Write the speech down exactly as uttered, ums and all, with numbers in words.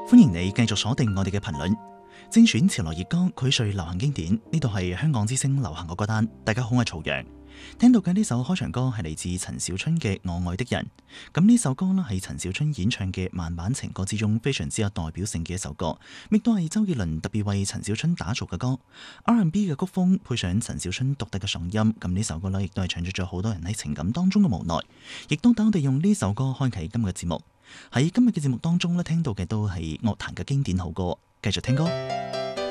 歡迎你繼續鎖定我哋嘅頻率，精選潮流熱歌、膾萃流行經典。呢度係香港之聲流行嘅歌單。大家好，我係曹陽。聽到嘅呢首開場歌係嚟自陳小春嘅《我愛的人》。咁呢首歌呢係陳小春演唱嘅慢板情歌之中非常之有代表性嘅一首歌，亦都係周杰倫特別為陳小春打造嘅歌。R and B 嘅曲風配上陳小春獨特嘅嗓音，咁呢首歌呢亦都係唱出咗好多人喺情感當中嘅無奈，亦都等我哋用呢首歌開啟今日嘅節目。喺今日嘅節目當中呢，聽到嘅都係樂壇嘅經典好歌，繼續聽歌。